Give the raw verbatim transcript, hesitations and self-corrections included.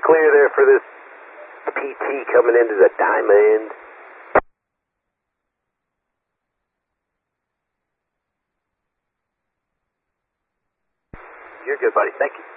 clear there for this P T coming into the diamond? You're good, buddy. Thank you.